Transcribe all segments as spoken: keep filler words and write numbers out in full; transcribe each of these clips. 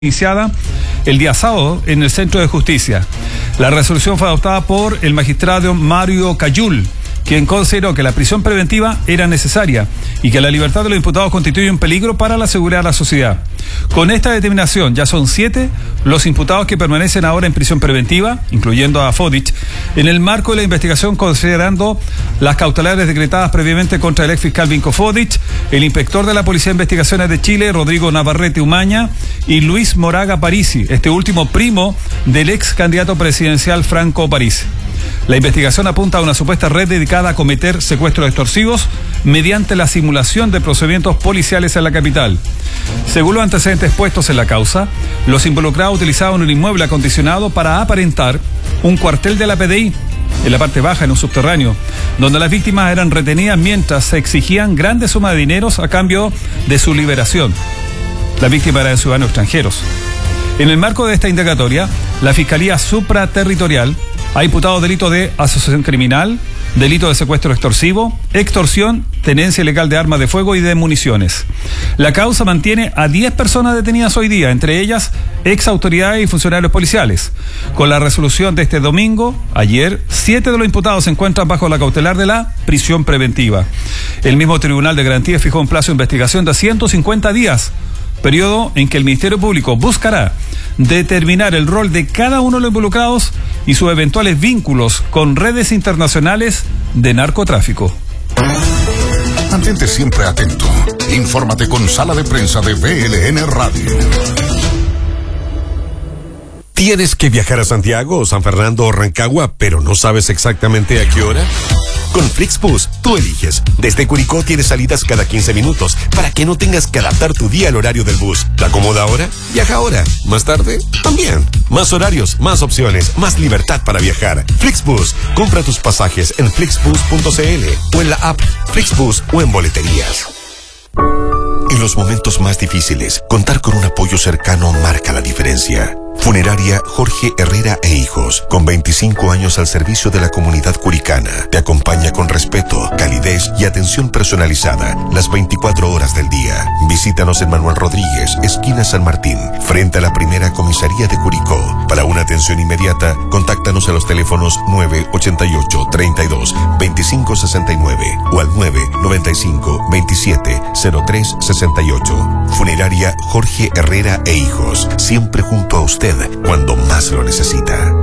iniciada el día sábado en el Centro de Justicia. La resolución fue adoptada por el magistrado Mario Cayul, quien consideró que la prisión preventiva era necesaria y que la libertad de los imputados constituye un peligro para la seguridad de la sociedad. Con esta determinación ya son siete los imputados que permanecen ahora en prisión preventiva, incluyendo a Fodich, en el marco de la investigación considerando las cautelares decretadas previamente contra el ex fiscal Vinko Fodich, el inspector de la Policía de Investigaciones de Chile, Rodrigo Navarrete Umaña, y Luis Moraga Parisi, este último primo del ex candidato presidencial Franco Parisi. La investigación apunta a una supuesta red dedicada a cometer secuestros extorsivos mediante la simulación de procedimientos policiales en la capital. Según los antecedentes puestos en la causa, los involucrados utilizaban un inmueble acondicionado para aparentar un cuartel de la P D I en la parte baja, en un subterráneo, donde las víctimas eran retenidas mientras se exigían grandes sumas de dineros a cambio de su liberación. Las víctimas eran ciudadanos extranjeros. En el marco de esta indagatoria, la Fiscalía Supraterritorial ha imputado delitos de asociación criminal, delito de secuestro extorsivo, extorsión, tenencia ilegal de armas de fuego y de municiones. La causa mantiene a diez personas detenidas hoy día, entre ellas ex autoridades y funcionarios policiales. Con la resolución de este domingo, ayer, siete de los imputados se encuentran bajo la cautelar de la prisión preventiva. El mismo Tribunal de Garantías fijó un plazo de investigación de ciento cincuenta días, periodo en que el Ministerio Público buscará determinar el rol de cada uno de los involucrados y sus eventuales vínculos con redes internacionales de narcotráfico. Mantente siempre atento. Infórmate con Sala de Prensa de B L N Radio. ¿Tienes que viajar a Santiago o San Fernando o Rancagua, pero no sabes exactamente a qué hora? Con Flixbus, tú eliges. Desde Curicó tienes salidas cada quince minutos para que no tengas que adaptar tu día al horario del bus. ¿Te acomoda ahora? Viaja ahora. ¿Más tarde? También. Más horarios, más opciones, más libertad para viajar. Flixbus. Compra tus pasajes en flixbus punto c l o en la app Flixbus o en boleterías. En los momentos más difíciles, contar con un apoyo cercano marca la diferencia. Funeraria Jorge Herrera e Hijos, con veinticinco años al servicio de la comunidad curicana, te acompaña con respeto, calidez y atención personalizada las veinticuatro horas del día. Visítanos en Manuel Rodríguez, esquina San Martín, frente a la primera comisaría de Curicó. Para una atención inmediata, contáctanos a los teléfonos nueve ochenta y ocho, treinta y dos, veinticinco sesenta y nueve o al nueve noventa y cinco, veintisiete, cero tres sesenta y ocho. Funeraria Jorge Herrera e Hijos, siempre junto a usted cuando más lo necesita.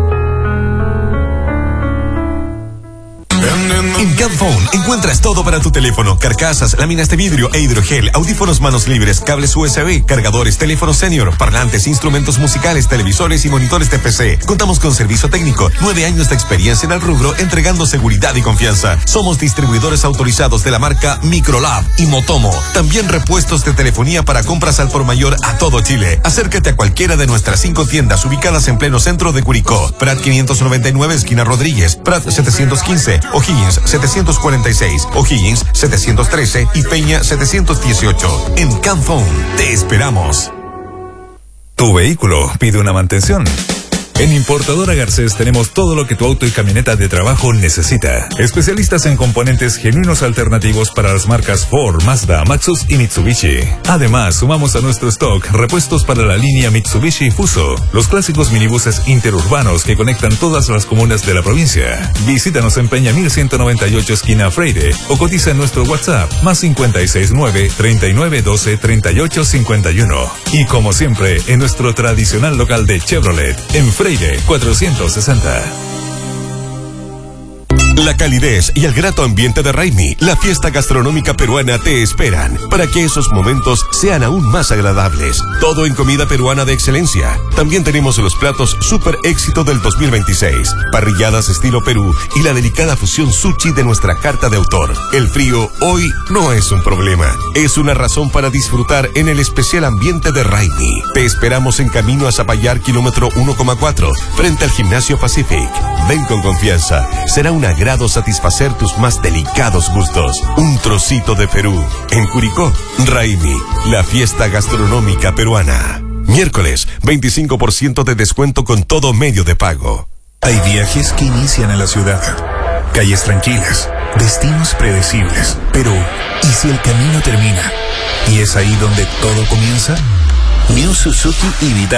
En Camphone encuentras todo para tu teléfono: carcasas, láminas de vidrio e hidrogel, audífonos manos libres, cables U S B, cargadores, teléfonos senior, parlantes, instrumentos musicales, televisores y monitores de P C. Contamos con servicio técnico, nueve años de experiencia en el rubro, entregando seguridad y confianza. Somos distribuidores autorizados de la marca Microlab y Motomo. También repuestos de telefonía para compras al por mayor a todo Chile. Acércate a cualquiera de nuestras cinco tiendas ubicadas en pleno centro de Curicó: Prat quinientos noventa y nueve, esquina Rodríguez; Prat setecientos quince, O'Higgins setecientos cuarenta y seis, O'Higgins setecientos trece y Peña setecientos dieciocho. En Camphone te esperamos. Tu vehículo pide una mantención. En Importadora Garcés tenemos todo lo que tu auto y camioneta de trabajo necesita. Especialistas en componentes genuinos alternativos para las marcas Ford, Mazda, Maxus y Mitsubishi. Además, sumamos a nuestro stock repuestos para la línea Mitsubishi Fuso, los clásicos minibuses interurbanos que conectan todas las comunas de la provincia. Visítanos en Peña mil ciento noventa y ocho, esquina Freire, o cotiza en nuestro WhatsApp más cincuenta y seis nueve, treinta y nueve doce, treinta y ocho cincuenta y uno. Y como siempre, en nuestro tradicional local de Chevrolet, en Freire cuatrocientos sesenta. La calidez y el grato ambiente de Raimi, la fiesta gastronómica peruana, te esperan para que esos momentos sean aún más agradables. Todo en comida peruana de excelencia. También tenemos los platos super éxito del dos mil veintiséis, parrilladas estilo Perú y la delicada fusión sushi de nuestra carta de autor. El frío hoy no es un problema, es una razón para disfrutar en el especial ambiente de Raimi. Te esperamos en camino a Zapallar, kilómetro uno coma cuatro, frente al Gimnasio Pacific. Ven con confianza, será una gran satisfacer tus más delicados gustos. Un trocito de Perú. En Curicó, Raimi, la fiesta gastronómica peruana. Miércoles, veinticinco por ciento de descuento con todo medio de pago. Hay viajes que inician en la ciudad. Calles tranquilas, destinos predecibles. Pero, ¿y si el camino termina? ¿Y es ahí donde todo comienza? New Suzuki y Vitara